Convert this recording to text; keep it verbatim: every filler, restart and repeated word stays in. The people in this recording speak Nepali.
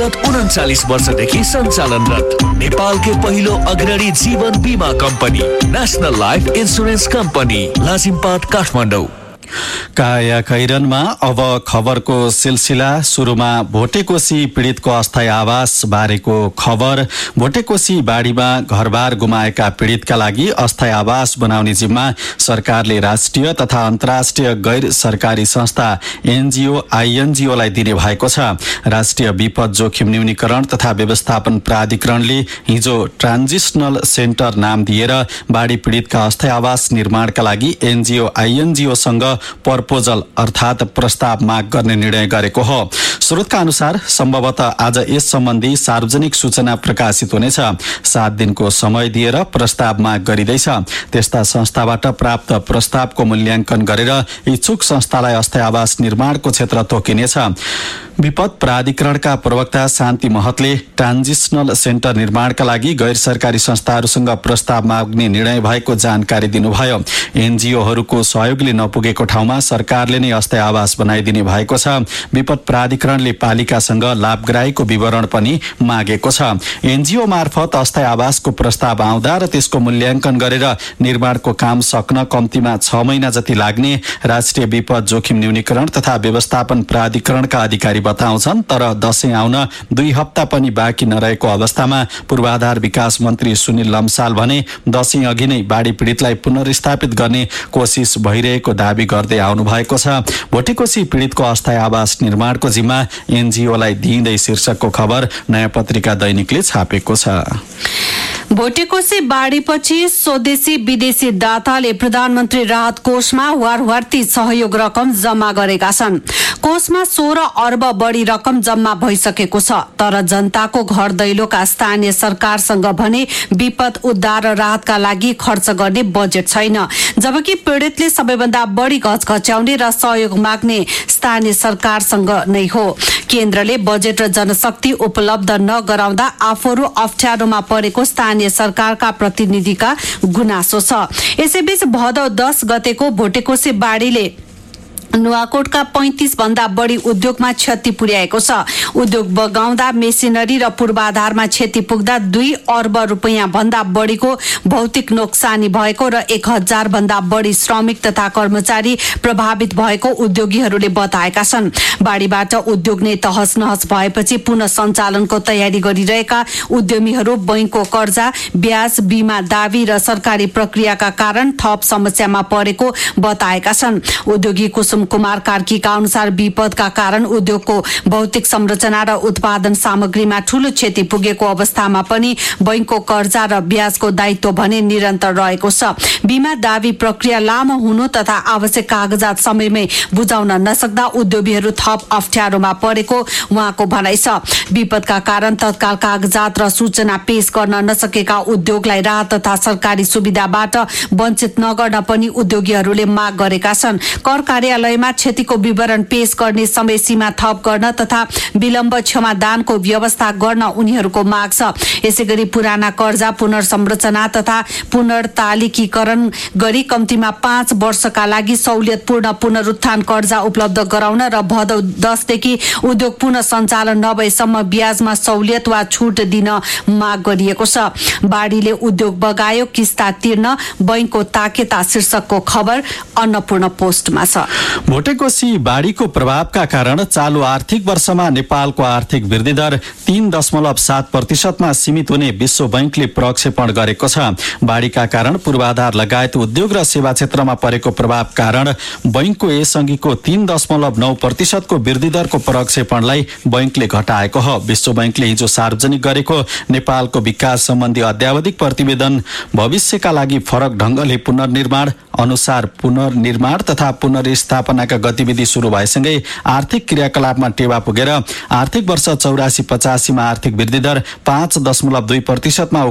विगत उन्चालिस वर्षदेखि सञ्चालनरत नेपालकै पहिलो अग्रणी जीवन बीमा company national life insurance company Lazimpat Kathmandu. काया खैरनमा अब खबरको सिलसिला। सुरुमा भोटेकोशी पीडितको अस्थायी आवास बारेको खबर। भोटेकोशी बाढीमा घरबार गुमाएका पीडितका लागि अस्थायी आवास बनाउने जिम्मा सरकारले राष्ट्रिय तथा अन्तर्राष्ट्रिय गैर सरकारी संस्था एनजिओ आइएनजिओलाई दिने भएको छ। राष्ट्रिय विपद जोखिम न्यूनीकरण तथा व्यवस्थापन प्राधिकरणले हिजो ट्रान्जिशनल सेन्टर नाम दिएर बाढी पीडितका अस्थायी आवास निर्माणका लागि एनजिओ आइएनजिओसँग प्रपोजल अर्थात प्रस्ताव माग गर्ने निर्णय गरेको हो। स्रोतका अनुसार सम्भवतः आज यस सम्बन्धी सार्वजनिक सूचना प्रकाशित हुनेछ। सात दिनको समय दिएर प्रस्ताव माग गरिँदैछ। त्यस्ता संस्थाबाट प्राप्त प्रस्तावको मूल्याङ्कन गरेर इच्छुक संस्थालाई अस्थायी आवास निर्माणको क्षेत्र तोकिनेछ। विपद प्राधिकरणका प्रवक्ता शान्ति महतले ट्रान्जिशनल सेन्टर निर्माणका लागि गैर सरकारी संस्थाहरूसँग प्रस्ताव माग्ने निर्णय भएको जानकारी दिनुभयो। एनजिओहरूको सहयोगले नपुगेको ठाउँमा सरकारले नै अस्थायी आवास बनाइदिने भएको छ। विपद प्राधिकरणले पालिकासँग लाभग्राहीको विवरण पनि मागेको छ। एनजिओ मार्फत अस्थायी आवासको प्रस्ताव आउँदा र त्यसको मूल्याङ्कन गरेर निर्माणको काम सक्न कम्तीमा छ महिना जति लाग्ने राष्ट्रिय विपद जोखिम न्यूनीकरण तथा व्यवस्थापन प्राधिकरणका अधिकारी बताउँछन्। तर दशैं आउन दुई हप्ता पनि बाँकी नरहेको अवस्थामा पूर्वाधार विकास मन्त्री सुनिल लम्साल भने दशैं अघि नै बाढी पीडितलाई पुनर्स्थापित गर्ने कोसिस भइरहेको दावी गर्दै आउनु भएको छ। भोटेकोशी पीडितको अस्थायी आवास निर्माणको जिम्मा एनजिओलाई दिइँदै शीर्षकको खबर नयाँ पत्रिका दैनिकले छापेको छ। भोटेकोशी बाढीपछि स्वदेशी विदेशी दाताले प्रधानमन्त्री राहत कोषमा वारवार्ती सहयोग रकम जम्मा गरेका छन्। कोषमा सोह्र अर्ब बढी रकम जम्मा भइसकेको छ। तर जनताको घर दैलोका स्थानीय सरकारसँग भने विपद उद्धार र राहतका लागि खर्च गर्ने बजेट छैन। जबकि पीडितले सबैभन्दा बढी घचघच्याउने र सहयोग माग्ने स्थानीय सरकारसँग नै हो। केन्द्रले बजेट र जनशक्ति उपलब्ध नगराउँदा आफूहरू अप्ठ्यारोमा परेको स्थानीय सरकारका प्रतिनिधिका गुनासो छ। यसैबीच भदौ दस गतेको भोटेकोशी बाढीले नुवाकोटका पैंतीस भन्दा बढी उद्योगमा क्षति पुर्याएको छ। उद्योग बगाउँदा मेसिनरी र पूर्वाधारमा क्षति पुग्दा दुई अर्ब रुपियाँ भन्दा बढीको भौतिक नोक्सानी भएको र एक हजार भन्दा बढी श्रमिक तथा कर्मचारी प्रभावित भएको उद्योगीहरूले बताएका छन्। बाढीबाट उद्योग नै तहस नहस भएपछि पुनः सञ्चालनको तयारी गरिरहेका उद्यमीहरू बैंकको कर्जा, ब्याज, बीमा दावी र सरकारी प्रक्रियाका कारण थप समस्यामा परेको बताएका छन्। उद्योगी कुसुम कुमार कार्कीका अनुसार विपदका कारण उद्योगको भौतिक संरचना र उत्पादन सामग्रीमा ठूलो क्षति पुगेको अवस्थामा पनि बैंकको कर्जा र ब्याजको दायित्व भने निरन्तर रहेको छ। बीमा दावी प्रक्रिया लामो हुनु तथा आवश्यक कागजात समयमै बुझाउन नसक्दा उद्योगीहरू थप अप्ठ्यारोमा परेको उहाँको भनाइ छ। विपदका कारण तत्काल कागजात र सूचना पेश गर्न नसकेका उद्योगलाई राहत तथा सरकारी सुविधाबाट वञ्चित नगर्न पनि उद्योगीहरूले माग गरेका छन्। कर कार्यालय क्षतिको विवरण पेश गर्ने समय सीमा थप गर्न तथा विलम्ब क्षमादानको व्यवस्था गर्न उनीहरूको माग छ। यसैगरी पुराना कर्जा पुनर्संरचना तथा पुनर्तालिकीकरण गरी कम्तीमा पाँच वर्षका लागि सहुलियतपूर्ण पुनरुत्थान कर्जा उपलब्ध गराउन र भदौ दसदेखि उद्योग पुनः सञ्चालन नभएसम्म ब्याजमा सहुलियत वा छुट दिन माग गरिएको छ। बाढीले उद्योग बगायो, किस्ता तिर्न बैंकको ताकेता शीर्षकको खबर अन्नपूर्ण पोस्टमा छ। भोटेकोशी बाढीको प्रभावका कारण चालु आर्थिक वर्षमा नेपालको आर्थिक वृद्धि दर तीन दशमलव सात प्रतिशतमा सीमित हुने विश्व बैंकले प्रक्षेपण गरेको छ। बाढीका कारण पूर्वाधार लगायत उद्योग र सेवा क्षेत्रमा परेको प्रभाव कारण बैंकको यसअघिको तीन दशमलव नौ प्रतिशतको वृद्धि दरको प्रक्षेपणलाई बैंकले घटाएको हो। विश्व बैंकले हिजो सार्वजनिक गरेको नेपालको विकास सम्बन्धी अद्यावधिक प्रतिवेदन भविष्यका लागि फरक ढंगले पुनर्निर्माण अनुसार पुनर्निर्माण तथा पुनर्स्थापनाका गतिविधि शुरू भएसँगै आर्थिक क्रियाकलापमा टेवा पुगेर आर्थिक वर्ष चौरासी पचासीमा आर्थिक वृद्धि दर पाँच दशमलव दुई प्रतिशतमा